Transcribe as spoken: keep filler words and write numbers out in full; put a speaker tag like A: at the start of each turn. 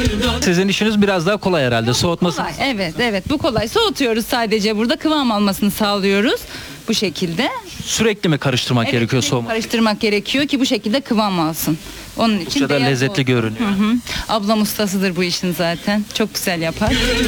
A: Sizin işiniz biraz daha kolay herhalde. Soğutması.
B: Kolay, evet evet bu kolay. Soğutuyoruz sadece, burada kıvam almasını sağlıyoruz bu şekilde.
A: Sürekli mi karıştırmak
B: Evet,
A: gerekiyor
B: sürekli
A: soğuma?
B: karıştırmak gerekiyor ki bu şekilde kıvam alsın. Onun için
A: Oldukça da
B: beyaz
A: lezzetli
B: olsun.
A: görünüyor.
B: Hı hı. Ablam ustasıdır bu işin zaten. Çok güzel yapar.